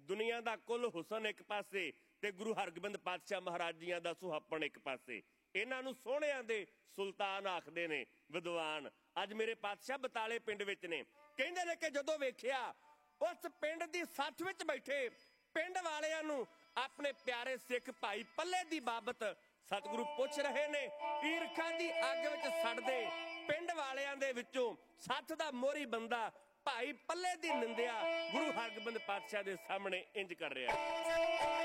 ਦੁਨੀਆ ਦਾ ਕੁੱਲ ਹੁਸਨ ਇੱਕ ਪਾਸੇ ਤੇ ਗੁਰੂ ਹਰਗੋਬਿੰਦ ਪਾਤਸ਼ਾਹ ਮਹਾਰਾਜ ਜੀਆਂ ਦਾ ਸੁਹੱਪਣ ਇੱਕ ਪਾਸੇ। ਇਹਨਾਂ ਨੂੰ ਸੋਹਣਿਆਂ ਦੇ ਸੁਲਤਾਨ ਆਖਦੇ ਨੇ ਵਿਦਵਾਨ। ਅੱਜ ਮੇਰੇ ਪਾਤਸ਼ਾਹ ਬਤਾਲੇ ਪਿੰਡ ਵਿੱਚ ਨੇ, ਕਹਿੰਦੇ ਨੇ ਕਿ ਜਦੋਂ ਵੇਖਿਆ ਉਸ ਪਿੰਡ ਦੀ ਸੱਥ ਵਿੱਚ ਬੈਠੇ ਪਿੰਡ ਵਾਲਿਆਂ ਨੂੰ ਆਪਣੇ ਪਿਆਰੇ ਸਿੱਖ ਭਾਈ ਪੱਲੇ ਦੀ ਬਾਬਤ ਸਤਿਗੁਰੂ ਪੁੱਛ ਰਹੇ ਨੇ। ਈਰਖਾ ਦੀ ਅੱਗ ਵਿੱਚ ਸੜਦੇ ਪਿੰਡ ਵਾਲਿਆਂ ਦੇ ਵਿੱਚੋਂ ਸੱਥ ਦਾ ਮੋਹਰੀ ਬੰਦਾ ਭਾਈ ਪੱਲੇ ਦੀ ਨਿੰਦਿਆ ਗੁਰੂ ਹਰਗੋਬਿੰਦ ਪਾਤਸ਼ਾਹ ਦੇ ਸਾਹਮਣੇ ਇੰਜ ਕਰ ਰਿਹਾ।